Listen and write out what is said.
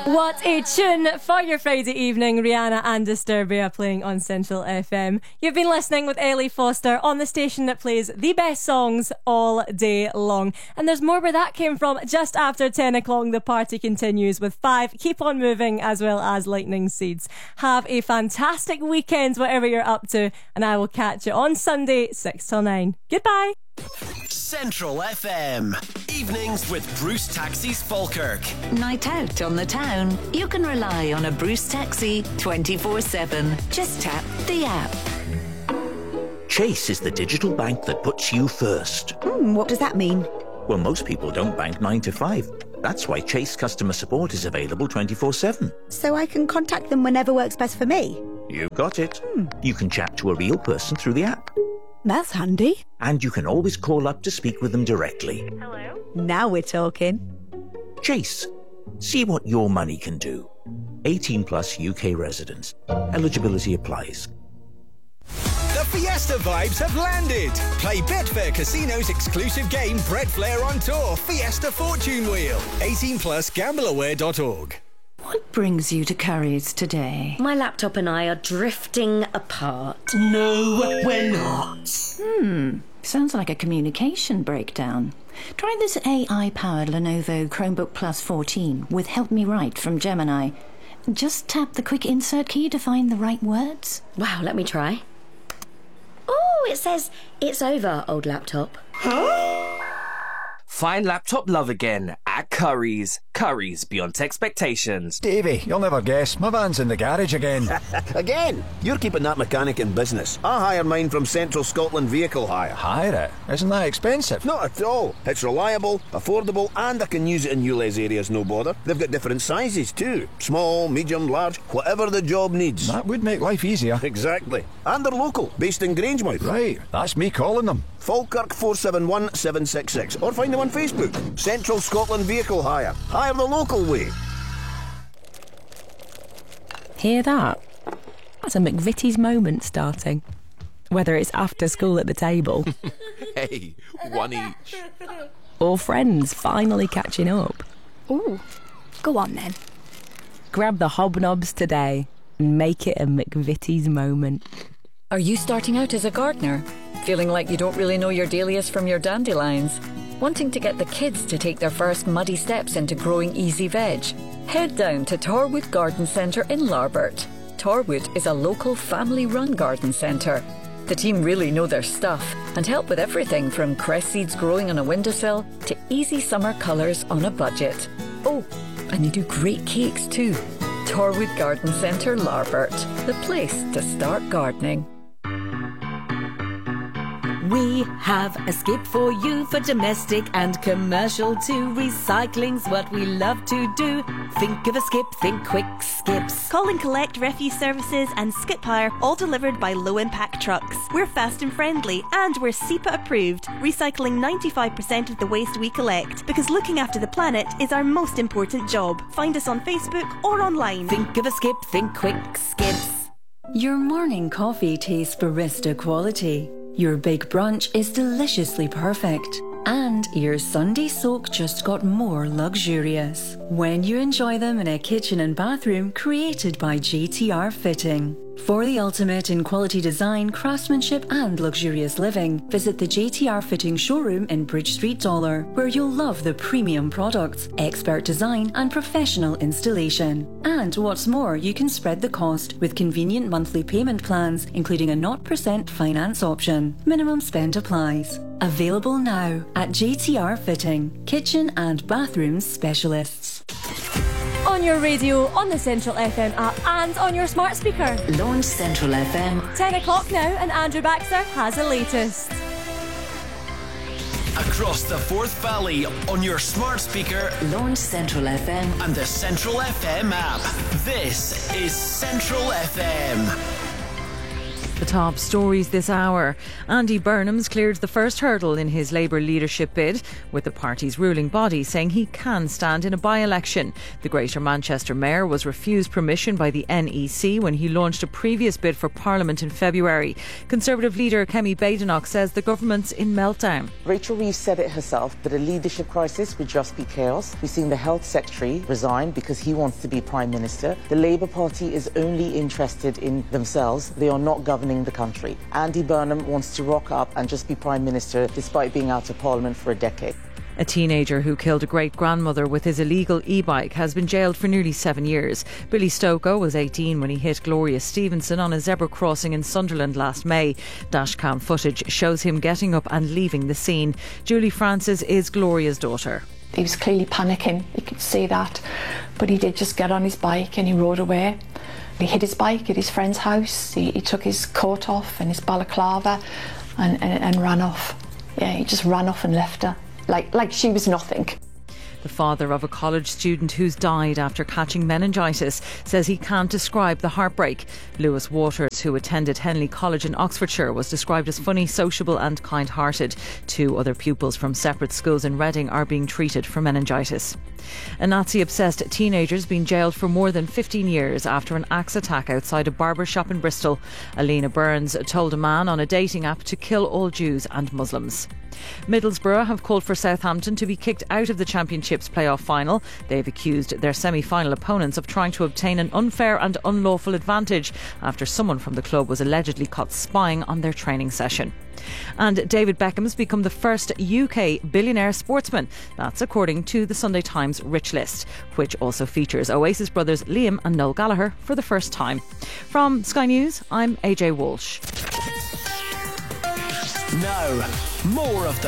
What a tune for your Friday evening. Rihanna and Disturbia playing on Central FM. You've been listening with Ellie Foster on the station that plays the best songs all day long. And there's more where that came from. Just after 10 o'clock, the party continues with 5 Keep On Moving as well as Lightning Seeds. Have a fantastic weekend, whatever you're up to. And I will catch you on Sunday, 6 till 9. Goodbye. Central FM. Evenings with Bruce Taxis Falkirk. Night out on the town. You can rely on a Bruce Taxi 24/7. Just tap the app. Chase is the digital bank that puts you first. What does that mean? Well, most people don't bank 9 to 5. That's why Chase customer support is available 24/7. So I can contact them whenever works best for me? You got it. You can chat to a real person through the app. That's handy. And you can always call up to speak with them directly. Hello? Now we're talking. Chase. See what your money can do. 18 plus UK residents. Eligibility applies. The Fiesta vibes have landed. Play Betfair Casino's exclusive game Bread Flair on Tour Fiesta Fortune Wheel. 18 plus gambleaware.org. What brings you to Curry's today? My laptop and I are drifting apart. No, we're not. Sounds like a communication breakdown. Try this AI-powered Lenovo Chromebook Plus 14 with Help Me Write from Gemini. Just tap the quick insert key to find the right words. Wow, let me try. Oh, it says, it's over, old laptop. Find laptop love again at Curry's. Curry's beyond expectations. Davey, you'll never guess. My van's in the garage again. Again? You're keeping that mechanic in business. I hire mine from Central Scotland Vehicle Hire. Hire it? Isn't that expensive? Not at all. It's reliable, affordable, and I can use it in ULEZ areas, no bother. They've got different sizes too. Small, medium, large, whatever the job needs. That would make life easier. Exactly. And they're local, based in Grangemouth. Right, that's me calling them. Falkirk 471 766 or find them on Facebook. Central Scotland Vehicle Hire. Hire the local way. Hear that? That's a McVitie's moment starting. Whether it's after school at the table. Hey, one each. Or friends finally catching up. Ooh, go on then. Grab the hobnobs today and make it a McVitie's moment. Are you starting out as a gardener? Feeling like you don't really know your dahlias from your dandelions? Wanting to get the kids to take their first muddy steps into growing easy veg? Head down to Torwood Garden Centre in Larbert. Torwood is a local family-run garden centre. The team really know their stuff and help with everything from cress seeds growing on a windowsill to easy summer colours on a budget. Oh, and they do great cakes too. Torwood Garden Centre, Larbert, the place to start gardening. We have a skip for you for domestic and commercial too. Recycling's what we love to do. Think of a skip, think quick skips. Call and collect refuse services and skip hire, all delivered by low impact trucks. We're fast and friendly and we're SEPA approved, recycling 95% of the waste we collect because looking after the planet is our most important job. Find us on Facebook or online. Think of a skip, think quick skips. Your morning coffee tastes barista quality. Your big brunch is deliciously perfect. And your Sunday soak just got more luxurious when you enjoy them in a kitchen and bathroom created by JTR Fitting. For the ultimate in quality design, craftsmanship and luxurious living, visit the JTR Fitting showroom in Bridge Street, Dollar, where you'll love the premium products, expert design and professional installation. And what's more, you can spread the cost with convenient monthly payment plans, including a 0% finance option. Minimum spend applies. Available now at JTR Fitting, kitchen and bathroom specialists. On your radio, on the Central FM app and on your smart speaker. Launch Central FM. 10 o'clock now and Andrew Baxter has the latest. Across the Forth Valley on your smart speaker. Launch Central FM. And the Central FM app. This is Central FM. The top stories this hour. Andy Burnham's cleared the first hurdle in his Labour leadership bid, with the party's ruling body saying he can stand in a by-election. The Greater Manchester Mayor was refused permission by the NEC when he launched a previous bid for Parliament in February. Conservative leader Kemi Badenoch says the government's in meltdown. Rachel Reeves said it herself that a leadership crisis would just be chaos. We've seen the Health Secretary resign because he wants to be Prime Minister. The Labour Party is only interested in themselves. They are not governing the country. Andy Burnham wants to rock up and just be Prime Minister despite being out of Parliament for a decade. A teenager who killed a great-grandmother with his illegal e-bike has been jailed for nearly 7 years. Billy Stokoe was 18 when he hit Gloria Stevenson on a zebra crossing in Sunderland last May. Dashcam footage shows him getting up and leaving the scene. Julie Francis is Gloria's daughter. He was clearly panicking, you could see that, but he did just get on his bike and he rode away. He hid his bike at his friend's house, he took his coat off and his balaclava and ran off. Yeah, he just ran off and left her, like she was nothing. The father of a college student who's died after catching meningitis says he can't describe the heartbreak. Lewis Waters, who attended Henley College in Oxfordshire, was described as funny, sociable and kind-hearted. 2 other pupils from separate schools in Reading are being treated for meningitis. A Nazi-obsessed teenager's been jailed for more than 15 years after an axe attack outside a barber shop in Bristol. Alina Burns told a man on a dating app to kill all Jews and Muslims. Middlesbrough have called for Southampton to be kicked out of the Championship's playoff final. They've accused their semi-final opponents of trying to obtain an unfair and unlawful advantage after someone from the club was allegedly caught spying on their training session. And David Beckham's become the first UK billionaire sportsman. That's according to the Sunday Times Rich List, which also features Oasis brothers Liam and Noel Gallagher for the first time. From Sky News, I'm AJ Walsh. Now, more of the